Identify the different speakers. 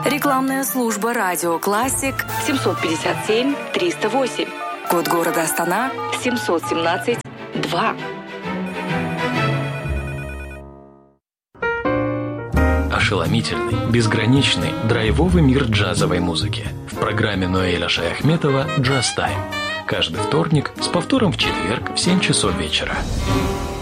Speaker 1: Рекламная служба «Радио Классик» 757 308. Код города Астана 717 2.
Speaker 2: Ошеломительный, безграничный, драйвовый мир джазовой музыки. В программе Ноэля Шаяхметова «Джаз Тайм». Каждый вторник с повтором в четверг в 7 часов вечера.